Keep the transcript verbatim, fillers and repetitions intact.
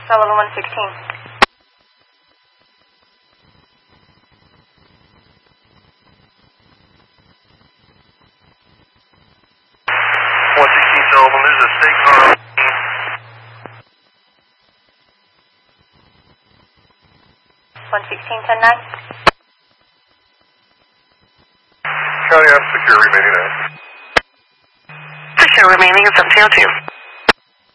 Sullivan one sixteen. one sixteen Sullivan, there's a state car. one sixteen ten nine. County, I'm secure remaining now. Secure remaining is up to you two.